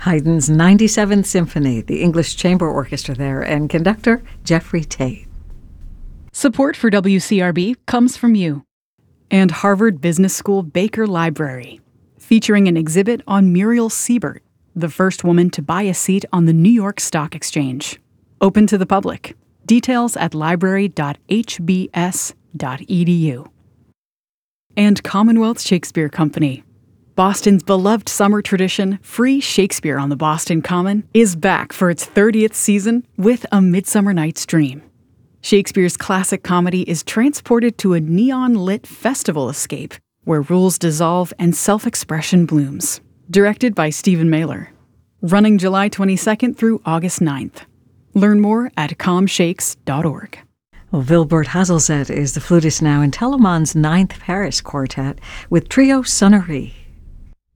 Haydn's 97th Symphony, the English Chamber Orchestra there, and conductor Jeffrey Tate. Support for WCRB comes from you and Harvard Business School Baker Library, featuring an exhibit on Muriel Siebert, the first woman to buy a seat on the New York Stock Exchange. Open to the public. Details at library.hbs.edu. And Commonwealth Shakespeare Company. Boston's beloved summer tradition, Free Shakespeare on the Boston Common, is back for its 30th season with A Midsummer Night's Dream. Shakespeare's classic comedy is transported to a neon-lit festival escape where rules dissolve and self-expression blooms. Directed by Stephen Mailer. Running July 22nd through August 9th. Learn more at comshakes.org. Well, Wilbert Hazelzet is the flutist now in Telemann's Ninth Paris Quartet with Trio Sonnerie.